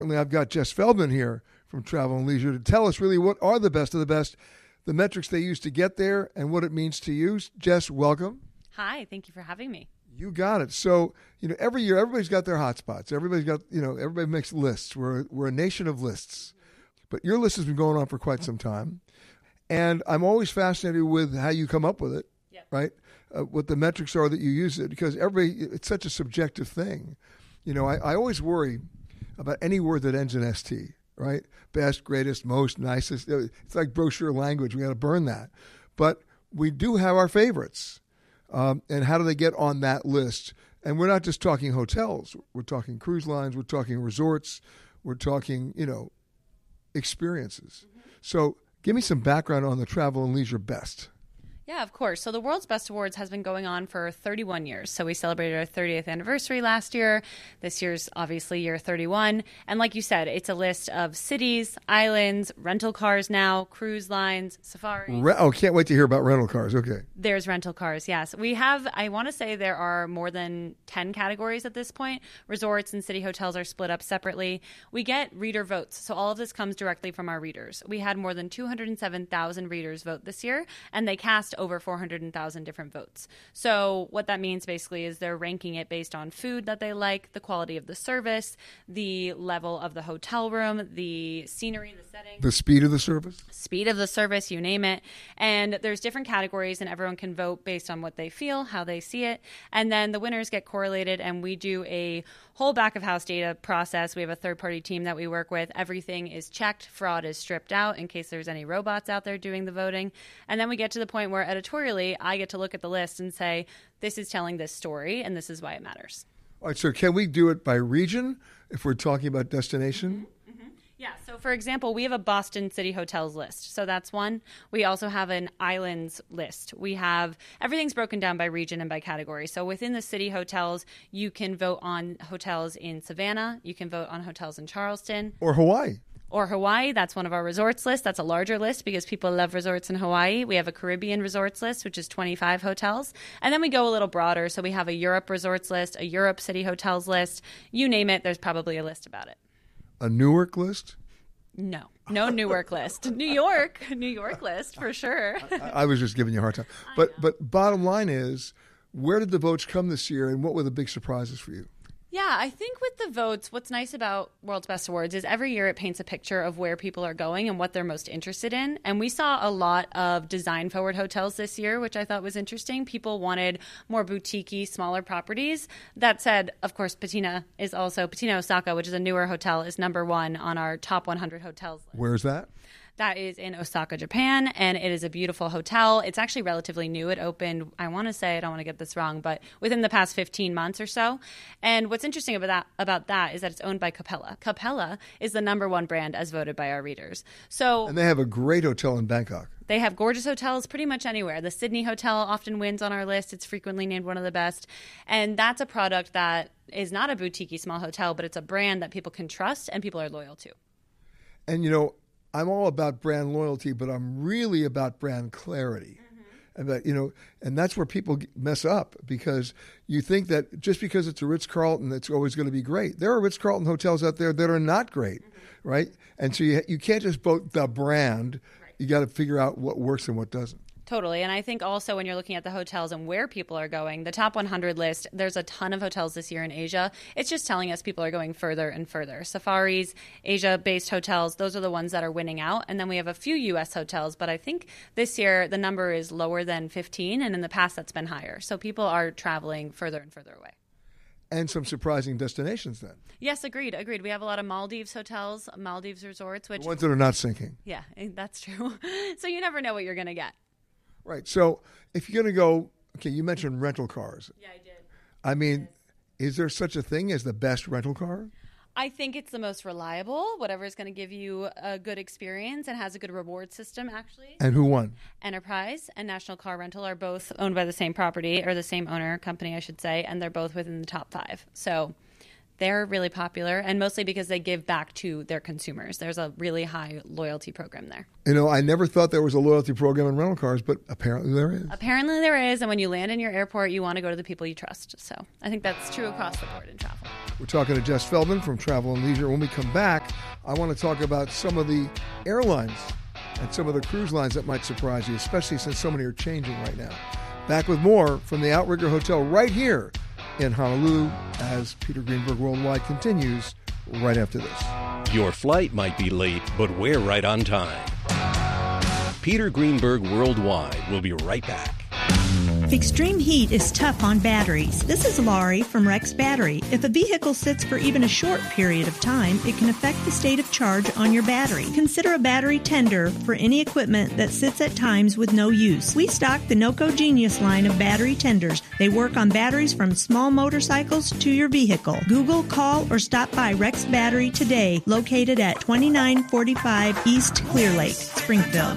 I've got Jess Feldman here from Travel and Leisure to tell us really what are the best of the best, the metrics they use to get there, and what it means to you. Jess, welcome. Hi, thank you for having me. You got it. So, every year everybody's got their hot spots. Everybody's got, everybody makes lists. We're a nation of lists. But your list has been going on for quite some time. And I'm always fascinated with how you come up with it, right? What the metrics are that you use it, because it's such a subjective thing. I always worry about any word that ends in ST, right? Best, greatest, most, nicest. It's like brochure language. We got to burn that. But we do have our favorites. And how do they get on that list? And we're not just talking hotels. We're talking cruise lines. We're talking resorts. We're talking, experiences. Mm-hmm. So give me some background on the Travel and Leisure Best. Yeah, of course. So the World's Best Awards has been going on for 31 years. So we celebrated our 30th anniversary last year. This year's obviously year 31. And like you said, it's a list of cities, islands, rental cars now, cruise lines, safaris. Can't wait to hear about rental cars. Okay. There's rental cars, yes. We have, I want to say there are more than 10 categories at this point. Resorts and city hotels are split up separately. We get reader votes. So all of this comes directly from our readers. We had more than 207,000 readers vote this year, and they cast over 400,000 different votes. So what that means basically is they're ranking it based on food that they like, the quality of the service, the level of the hotel room, the scenery, the setting. The speed of the service? Speed of the service, you name it. And there's different categories, and everyone can vote based on what they feel, how they see it. And then the winners get correlated, and we do a whole back of house data process. We have a third-party team that we work with. Everything is checked. Fraud is stripped out in case there's any robots out there doing the voting. And then we get to the point where editorially, I get to look at the list and say, this is telling this story, and this is why it matters. All right, so can we do it by region if we're talking about destination? Mm-hmm. Yeah, so for example, we have a Boston City Hotels list. So that's one. We also have an islands list. We have everything's broken down by region and by category. So within the city hotels, you can vote on hotels in Savannah. You can vote on hotels in Charleston. Or Hawaii. Or Hawaii, that's one of our resorts lists. That's a larger list because people love resorts in Hawaii. We have a Caribbean resorts list, which is 25 hotels. And then we go a little broader. So we have a Europe resorts list, a Europe city hotels list. You name it, there's probably a list about it. A Newark list? No Newark list. New York list for sure. I was just giving you a hard time. But bottom line is, where did the votes come this year, and what were the big surprises for you? Yeah, I think with the votes, what's nice about World's Best Awards is every year it paints a picture of where people are going and what they're most interested in. And we saw a lot of design-forward hotels this year, which I thought was interesting. People wanted more boutique-y, smaller properties. That said, of course, Patina Osaka, which is a newer hotel, is number one on our top 100 hotels list. Where's that? That is in Osaka, Japan, and it is a beautiful hotel. It's actually relatively new. It opened, I want to say, I don't want to get this wrong, but within the past 15 months or so. And what's interesting about that is that it's owned by Capella. Capella is the number one brand as voted by our readers. And they have a great hotel in Bangkok. They have gorgeous hotels pretty much anywhere. The Sydney Hotel often wins on our list. It's frequently named one of the best. And that's a product that is not a boutique-y small hotel, but it's a brand that people can trust and people are loyal to. And, I'm all about brand loyalty, but I'm really about brand clarity. Mm-hmm. And that's where people mess up, because you think that just because it's a Ritz-Carlton, it's always going to be great. There are Ritz-Carlton hotels out there that are not great, mm-hmm. right? And so you can't just vote the brand. Right. You got to figure out what works and what doesn't. Totally. And I think also when you're looking at the hotels and where people are going, the top 100 list, there's a ton of hotels this year in Asia. It's just telling us people are going further and further. Safaris, Asia-based hotels, those are the ones that are winning out. And then we have a few U.S. hotels, but I think this year the number is lower than 15, and in the past that's been higher. So people are traveling further and further away. And some surprising destinations then. Yes, agreed. We have a lot of Maldives hotels, Maldives resorts. The ones that are not sinking. Yeah, that's true. So you never know what you're going to get. Right. So if you're going to go, you mentioned rental cars. Yeah, I did. I mean, is there such a thing as the best rental car? I think it's the most reliable, whatever is going to give you a good experience and has a good reward system, actually. And who won? Enterprise and National Car Rental are both owned by the same property, or the same owner company, I should say, and they're both within the top 5. So They're really popular, and mostly because they give back to their consumers. There's a really high loyalty program there. You know, I never thought there was a loyalty program in rental cars, but apparently there is. Apparently there is, and when you land in your airport, you want to go to the people you trust. So I think that's true across the board in travel. We're talking to Jess Feldman from Travel and Leisure. When we come back, I want to talk about some of the airlines and some of the cruise lines that might surprise you, especially since so many are changing right now. Back with more from the Outrigger Hotel right here in Honolulu as Peter Greenberg Worldwide continues right after this. Your flight might be late, but we're right on time. Peter Greenberg Worldwide will be right back. Extreme heat is tough on batteries. This is Laurie from Rex Battery. If a vehicle sits for even a short period of time, it can affect the state of charge on your battery. Consider a battery tender for any equipment that sits at times with no use. We stock the NOCO Genius line of battery tenders. They work on batteries from small motorcycles to your vehicle. Google, call, or stop by Rex Battery today, located at 2945 East Clear Lake, Springfield.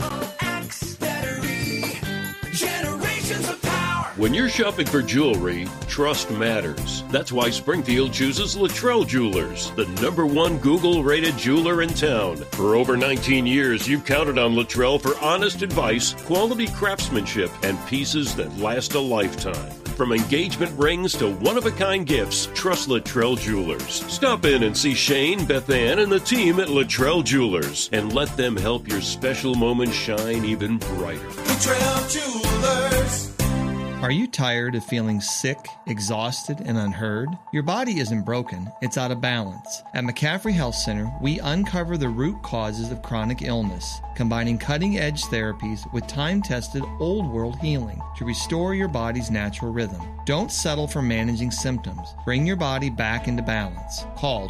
When you're shopping for jewelry, trust matters. That's why Springfield chooses Luttrell Jewelers, the #1 Google-rated jeweler in town. For over 19 years, you've counted on Luttrell for honest advice, quality craftsmanship, and pieces that last a lifetime. From engagement rings to one-of-a-kind gifts, trust Luttrell Jewelers. Stop in and see Shane, Beth Ann, and the team at Luttrell Jewelers, and let them help your special moments shine even brighter. Luttrell Jewelers. Are you tired of feeling sick, exhausted, and unheard? Your body isn't broken, it's out of balance. At McCaffrey Health Center, we uncover the root causes of chronic illness, combining cutting-edge therapies with time-tested old-world healing to restore your body's natural rhythm. Don't settle for managing symptoms. Bring your body back into balance. Call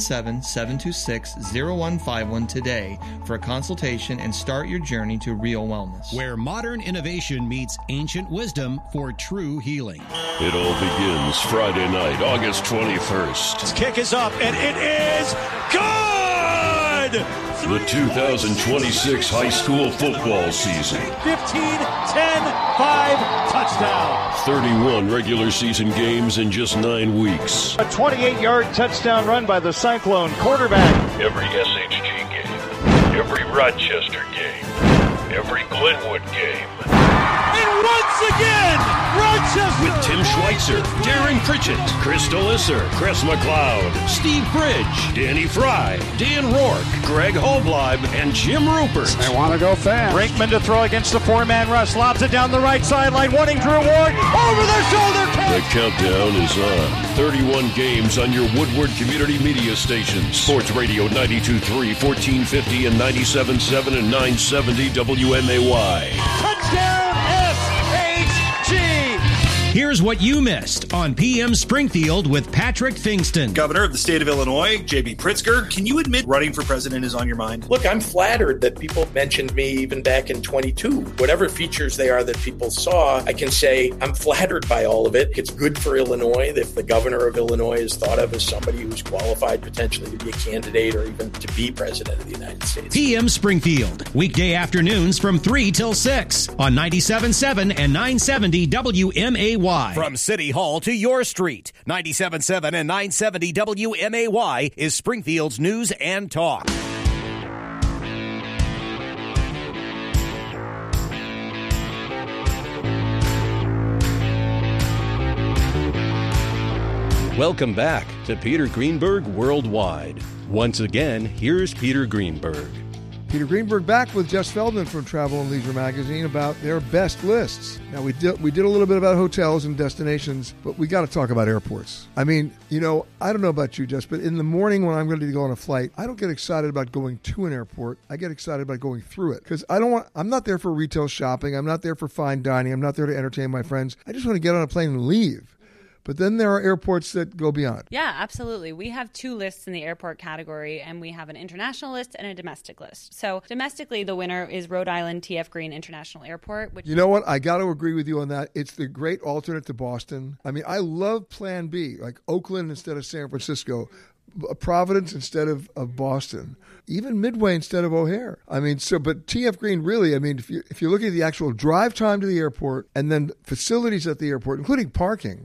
217-726-0151 today for a consultation and start your journey to real wellness. Where modern innovation meets ancient wisdom for true healing. It all begins Friday night, August 21st. This kick is up, and it is good! The 2026 high school football season. 15-10-5 touchdown. 31 regular season games in just 9 weeks. A 28-yard touchdown run by the Cyclone quarterback. Every SHG game, every Rochester game, every Glenwood game. And once again, Rochester! With Tim Schweitzer, Darren Pritchett, Crystal Isser, Chris McLeod, Steve Bridge, Danny Fry, Dan Rourke, Greg Hobleib, and Jim Rupert. They want to go fast. Brinkman to throw against the four-man rush. Lobs it down the right sideline, wanting Drew Ward. Over their shoulder catch! The countdown is on. 31 games on your Woodward Community Media stations. Sports Radio 92.3, 1450, and 97.7 and 970 WMAY. Touchdown! Here's what you missed on PM Springfield with Patrick Fingston. Governor of the state of Illinois, J.B. Pritzker, can you admit running for president is on your mind? Look, I'm flattered that people mentioned me even back in 22. Whatever features they are that people saw, I can say I'm flattered by all of it. It's good for Illinois if the governor of Illinois is thought of as somebody who's qualified potentially to be a candidate or even to be president of the United States. PM Springfield, weekday afternoons from 3 till 6 on 97.7 and 970 WMAY. From City Hall to your street, 97.7 and 970 WMAY is Springfield's news and talk. Welcome back to Peter Greenberg Worldwide. Once again, here's Peter Greenberg. Peter Greenberg back with Jess Feldman from Travel and Leisure Magazine about their best lists. Now, we did a little bit about hotels and destinations, but we got to talk about airports. I mean, you know, I don't know about you, Jess, but in the morning when I'm going to go on a flight, I don't get excited about going to an airport. I get excited about going through it because I'm not there for retail shopping. I'm not there for fine dining. I'm not there to entertain my friends. I just want to get on a plane and leave. But then there are airports that go beyond. Yeah, absolutely. We have two lists in the airport category, and we have an international list and a domestic list. So domestically, the winner is Rhode Island T.F. Green International Airport. You know what? I got to agree with you on that. It's the great alternate to Boston. I mean, I love Plan B, like Oakland instead of San Francisco, Providence instead of Boston, even Midway instead of O'Hare. I mean, but T.F. Green really, I mean, if you're looking at the actual drive time to the airport and then facilities at the airport, including parking,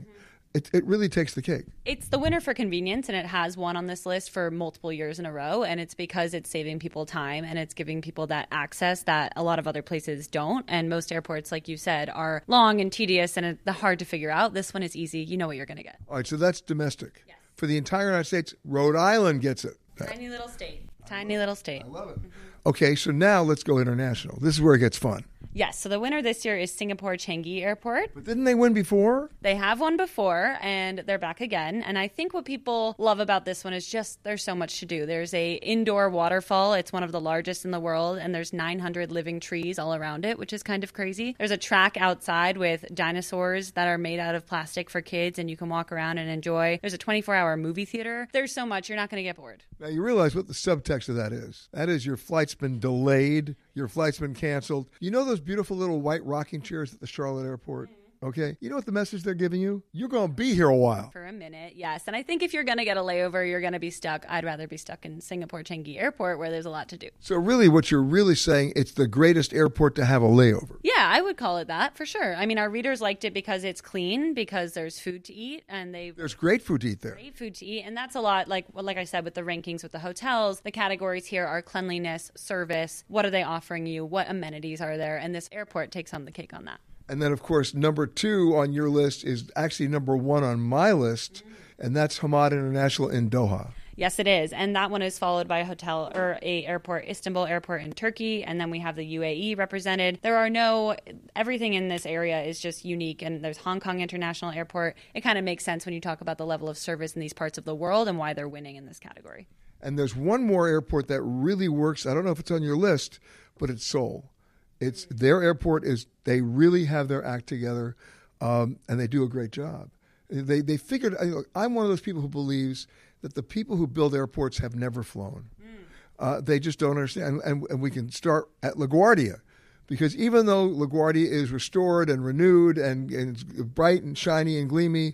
it really takes the cake. It's the winner for convenience, and it has won on this list for multiple years in a row. And it's because it's saving people time and it's giving people that access that a lot of other places don't. And most airports, like you said, are long and tedious and hard to figure out. This one is easy. You know what you're going to get. All right, so that's domestic. Yes. For the entire United States, Rhode Island gets it. Tiny little state. Tiny little state. I love it. Okay, so now let's go international. This is where it gets fun. Yes, so the winner this year is Singapore Changi Airport. But didn't they win before? They have won before, and they're back again. And I think what people love about this one is just there's so much to do. There's a indoor waterfall. It's one of the largest in the world, and there's 900 living trees all around it, which is kind of crazy. There's a track outside with dinosaurs that are made out of plastic for kids, and you can walk around and enjoy. There's a 24-hour movie theater. There's so much. You're not going to get bored. Now, you realize what the subtext of that is. That is your flight's been delayed. Your flight's been canceled. You know those beautiful little white rocking chairs at the Charlotte airport? Okay. You know what the message they're giving you? You're going to be here a while. For a minute, yes. And I think if you're going to get a layover, you're going to be stuck. I'd rather be stuck in Singapore Changi Airport where there's a lot to do. So really what you're really saying, it's the greatest airport to have a layover. Yeah, I would call it that for sure. I mean, our readers liked it because it's clean, because there's food to eat, and there's great food to eat there. Great food to eat, and that's a lot like I said with the rankings with the hotels. The categories here are cleanliness, service. What are they offering you? What amenities are there? And this airport takes home the cake on that. And then, of course, number 2 on your list is actually number 1 on my list, and that's Hamad International in Doha. Yes, it is. And that one is followed by a airport, Istanbul Airport in Turkey, and then we have the UAE represented. Everything in this area is just unique, and there's Hong Kong International Airport. It kind of makes sense when you talk about the level of service in these parts of the world and why they're winning in this category. And there's one more airport that really works. I don't know if it's on your list, but it's Seoul. It's their airport they really have their act together, and they do a great job. They figured. I'm one of those people who believes that the people who build airports have never flown. They just don't understand. And we can start at LaGuardia, because even though LaGuardia is restored and renewed and it's bright and shiny and gleamy,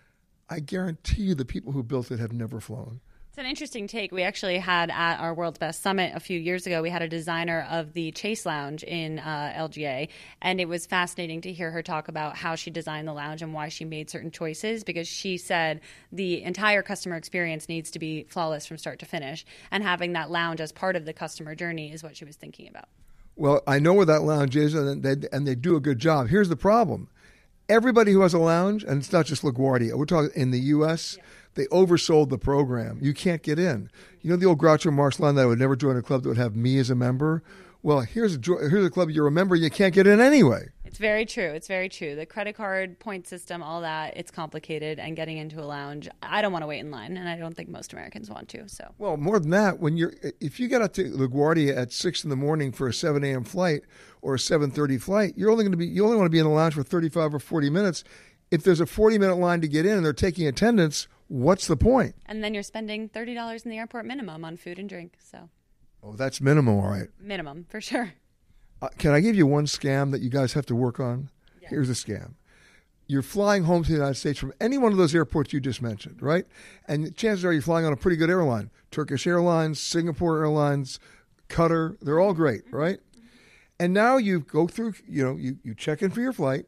I guarantee you the people who built it have never flown. It's an interesting take. We actually had at our World's Best Summit a few years ago, we had a designer of the Chase Lounge in LGA, and it was fascinating to hear her talk about how she designed the lounge and why she made certain choices, because she said the entire customer experience needs to be flawless from start to finish, and having that lounge as part of the customer journey is what she was thinking about. Well, I know where that lounge is, and they do a good job. Here's the problem. Everybody who has a lounge, and it's not just LaGuardia, we're talking in the U.S., they oversold the program. You can't get in. You know the old Groucho Marx line that I would never join a club that would have me as a member? Well, here's a club you're a member, you can't get in anyway. It's very true. It's very true. The credit card point system, all that, it's complicated. And getting into a lounge, I don't want to wait in line, and I don't think most Americans want to. So, well, more than that, if you get out to LaGuardia at 6 in the morning for a 7 a.m. flight or a 7:30 flight, you only want to be in the lounge for 35 or 40 minutes. If there's a 40-minute line to get in and they're taking attendance, what's the point? And then you're spending $30 in the airport minimum on food and drink. So. Oh, that's minimum, all right. Minimum, for sure. Can I give you one scam that you guys have to work on? Yeah. Here's a scam. You're flying home to the United States from any one of those airports you just mentioned, right? And chances are you're flying on a pretty good airline. Turkish Airlines, Singapore Airlines, Qatar, they're all great, right? And now you go through, you check in for your flight,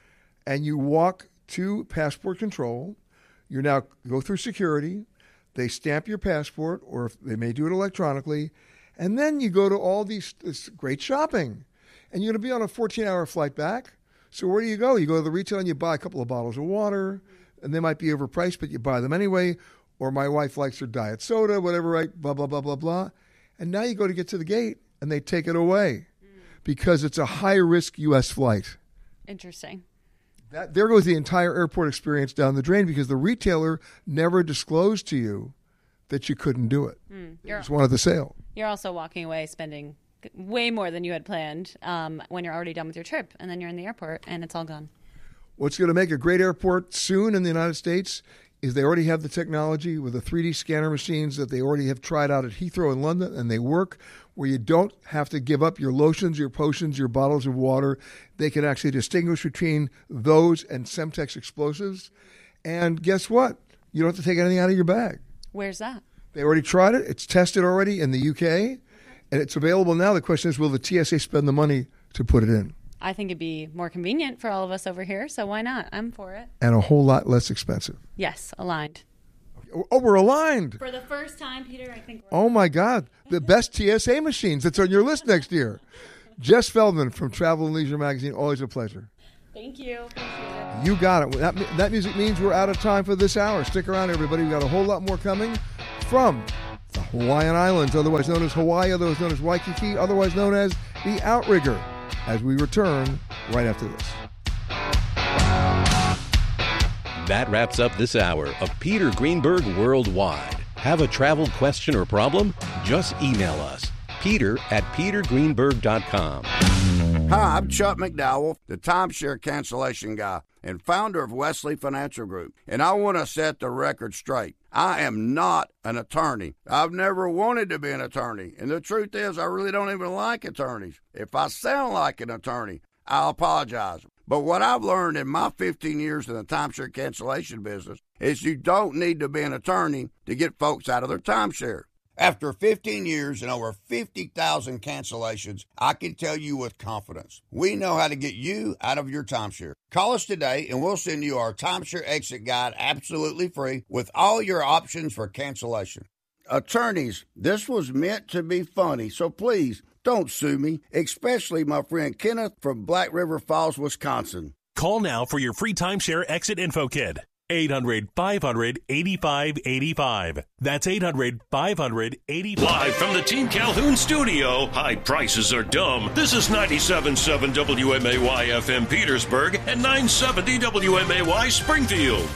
and you walk to passport control. You now go through security. They stamp your passport, or they may do it electronically. And then you go to all this great shopping. And you're going to be on a 14-hour flight back. So where do you go? You go to the retail and you buy a couple of bottles of water. And they might be overpriced, but you buy them anyway. Or my wife likes her diet soda, whatever, right? Blah, blah, blah, blah, blah. And now you go to get to the gate, and they take it away. Because it's a high-risk U.S. flight. Interesting. There goes the entire airport experience down the drain, because the retailer never disclosed to you that you couldn't do it. You just wanted the sale. You're also walking away spending way more than you had planned when you're already done with your trip, and then you're in the airport, and it's all gone. What's going to make a great airport soon in the United States is they already have the technology with the 3D scanner machines that they already have tried out at Heathrow in London, and they work where you don't have to give up your lotions, your potions, your bottles of water. They can actually distinguish between those and Semtex explosives. And guess what? You don't have to take anything out of your bag. Where's that? They already tried it. It's tested already in the UK, and it's available now. The question is, will the TSA spend the money to put it in? I think it'd be more convenient for all of us over here, so why not? I'm for it. And a whole lot less expensive. Yes, aligned. Oh, we're aligned. For the first time, Peter, I think Oh, my God. The best TSA machines. That's on your list next year. Jess Feldman from Travel and Leisure Magazine. Always a pleasure. Thank you. You got it. That music means we're out of time for this hour. Stick around, everybody. We've got a whole lot more coming from the Hawaiian Islands, otherwise known as Hawaii, otherwise known as Waikiki, otherwise known as the Outrigger, as we return right after this. That wraps up this hour of Peter Greenberg Worldwide. Have a travel question or problem? Just email us, peter@petergreenberg.com. Hi, I'm Chuck McDowell, the timeshare cancellation guy and founder of Wesley Financial Group, and I want to set the record straight. I am not an attorney. I've never wanted to be an attorney, and the truth is I really don't even like attorneys. If I sound like an attorney, I'll apologize. But what I've learned in my 15 years in the timeshare cancellation business is you don't need to be an attorney to get folks out of their timeshare. After 15 years and over 50,000 cancellations, I can tell you with confidence, we know how to get you out of your timeshare. Call us today and we'll send you our timeshare exit guide absolutely free with all your options for cancellation. Attorneys, this was meant to be funny, so please don't sue me, especially my friend Kenneth from Black River Falls, Wisconsin. Call now for your free timeshare exit info kit. 800-500-8585. That's 800-500-8585. Live from the Team Calhoun studio, high prices are dumb. This is 97.7 WMAY FM Petersburg and 970 WMAY Springfield.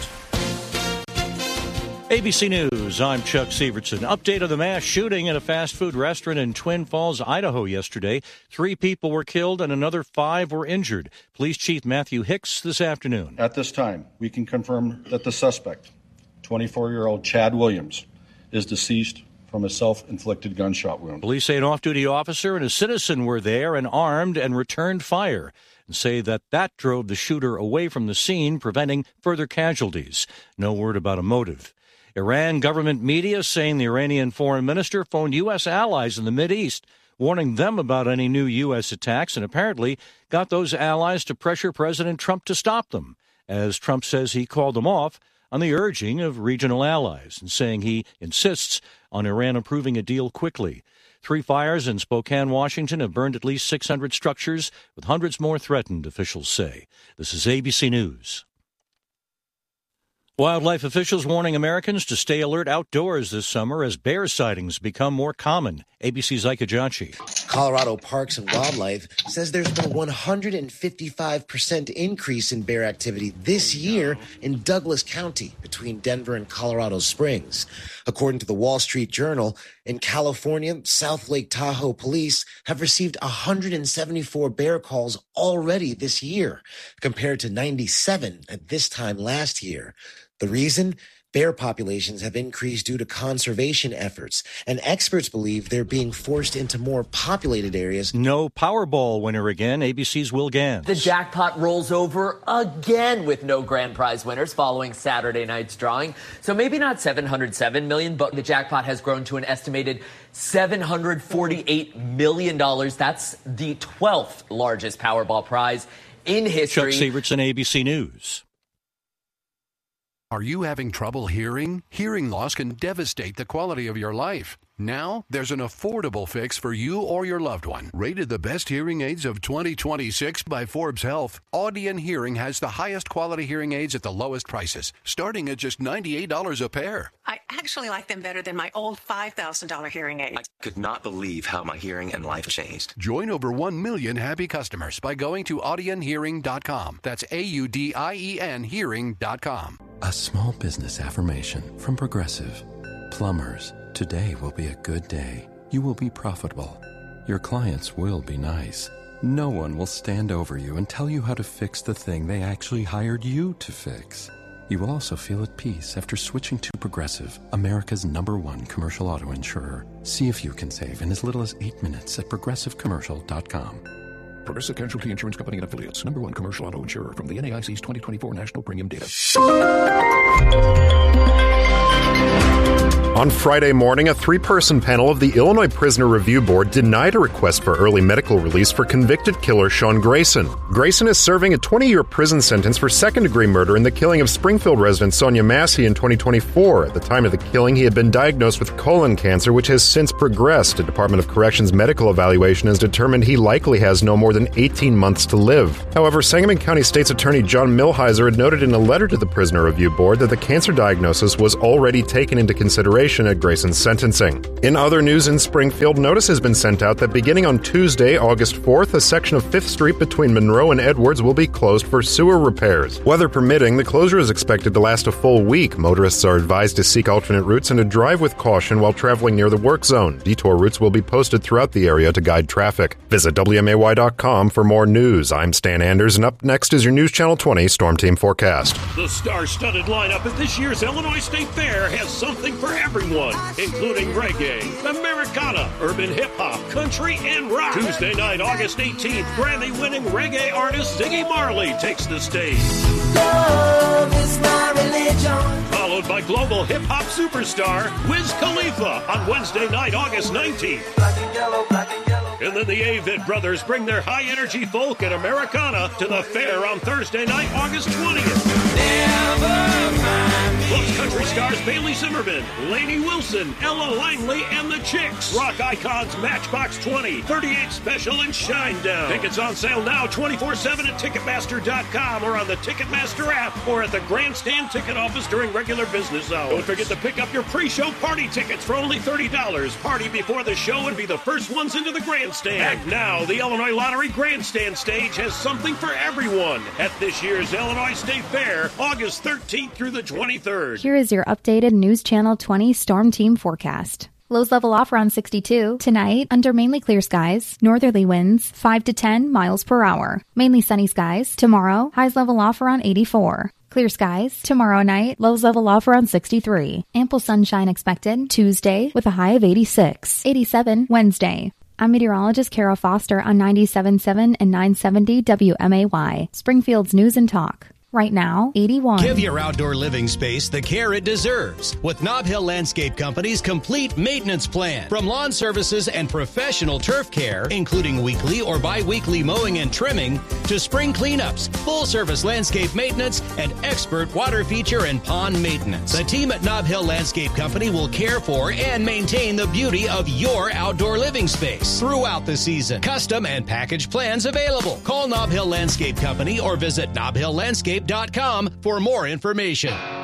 ABC News, I'm Chuck Sievertson. Update of the mass shooting at a fast food restaurant in Twin Falls, Idaho yesterday. 3 people were killed and another 5 were injured. Police Chief Matthew Hicks this afternoon. At this time, we can confirm that the suspect, 24-year-old Chad Williams, is deceased from a self-inflicted gunshot wound. Police say an off-duty officer and a citizen were there and armed and returned fire, and say that drove the shooter away from the scene, preventing further casualties. No word about a motive. Iran government media saying the Iranian foreign minister phoned U.S. allies in the Mideast, warning them about any new U.S. attacks, and apparently got those allies to pressure President Trump to stop them, as Trump says he called them off on the urging of regional allies, and saying he insists on Iran approving a deal quickly. 3 fires in Spokane, Washington have burned at least 600 structures, with hundreds more threatened, officials say. This is ABC News. Wildlife officials warning Americans to stay alert outdoors this summer as bear sightings become more common. ABC's Ike Ajachi. Colorado Parks and Wildlife says there's been a 155% increase in bear activity this year in Douglas County between Denver and Colorado Springs. According to the Wall Street Journal, in California, South Lake Tahoe police have received 174 bear calls already this year, compared to 97 at this time last year. The reason? Bear populations have increased due to conservation efforts, and experts believe they're being forced into more populated areas. No Powerball winner again, ABC's Will Gans. The jackpot rolls over again with no grand prize winners following Saturday night's drawing. So maybe not $707 million, but the jackpot has grown to an estimated $748 million. That's the 12th largest Powerball prize in history. Chuck Sievertson, ABC News. Are you having trouble hearing? Hearing loss can devastate the quality of your life. Now, there's an affordable fix for you or your loved one. Rated the best hearing aids of 2026 by Forbes Health, Audion Hearing has the highest quality hearing aids at the lowest prices, starting at just $98 a pair. I actually like them better than my old $5,000 hearing aids. I could not believe how my hearing and life changed. Join over 1 million happy customers by going to audionhearing.com. That's AUDIEN hearing.com. A small business affirmation from Progressive. Plumbers, today will be a good day. You will be profitable. Your clients will be nice. No one will stand over you and tell you how to fix the thing they actually hired you to fix. You will also feel at peace after switching to Progressive, America's #1 commercial auto insurer. See if you can save in as little as 8 minutes at progressivecommercial.com. Progressive Casualty Insurance Company and Affiliates, #1 commercial auto insurer from the NAIC's 2024 National Premium Data. On Friday morning, a three-person panel of the Illinois Prisoner Review Board denied a request for early medical release for convicted killer Sean Grayson. Grayson is serving a 20-year prison sentence for second-degree murder in the killing of Springfield resident Sonia Massey in 2024. At the time of the killing, he had been diagnosed with colon cancer, which has since progressed. A Department of Corrections medical evaluation has determined he likely has no more than 18 months to live. However, Sangamon County State's Attorney John Milhiser had noted in a letter to the Prisoner Review Board that the cancer diagnosis was already taken into consideration at Grayson's sentencing. In other news in Springfield, notice has been sent out that beginning on Tuesday, August 4th, a section of 5th Street between Monroe and Edwards will be closed for sewer repairs. Weather permitting, the closure is expected to last a full week. Motorists are advised to seek alternate routes and to drive with caution while traveling near the work zone. Detour routes will be posted throughout the area to guide traffic. Visit WMAY.com for more news. I'm Stan Anders, and up next is your News Channel 20 Storm Team Forecast. The star-studded lineup at this year's Illinois State Fair has something for everyone, including reggae, Americana, urban hip-hop, country, and rock. Tuesday night, August 18th, Grammy-winning reggae artist Ziggy Marley takes the stage. Love is my religion. Followed by global hip-hop superstar Wiz Khalifa on Wednesday night, August 19th. Black and yellow, black and yellow. And then the Avett Brothers bring their high-energy folk and Americana to the fair on Thursday night, August 20th. Plus country stars Bailey Zimmerman, Lainey Wilson, Ella Langley, and the Chicks. Rock icons Matchbox 20, 38 Special, and Shinedown. Tickets on sale now 24/7 at Ticketmaster.com or on the Ticketmaster app or at the Grandstand ticket office during regular business hours. Don't forget to pick up your pre-show party tickets for only $30. Party before the show and be the first ones into the Grandstand. And now, the Illinois Lottery Grandstand stage has something for everyone at this year's Illinois State Fair, August 13th through the 23rd. Here is your updated News Channel 20 Storm Team forecast. Lows level off around 62. Tonight, under mainly clear skies, northerly winds 5 to 10 miles per hour. Mainly sunny skies. Tomorrow, highs level off around 84. Clear skies. Tomorrow night, lows level off around 63. Ample sunshine expected. Tuesday, with a high of 86. 87 Wednesday. I'm meteorologist Kara Foster on 97.7 and 970 WMAY, Springfield's News and Talk. Right now, 81. Give your outdoor living space the care it deserves with Nob Hill Landscape Company's complete maintenance plan. From lawn services and professional turf care, including weekly or bi-weekly mowing and trimming, to spring cleanups, full-service landscape maintenance, and expert water feature and pond maintenance. The team at Nob Hill Landscape Company will care for and maintain the beauty of your outdoor living space throughout the season. Custom and package plans available. Call Nob Hill Landscape Company or visit nobhilllandscape.com for more information.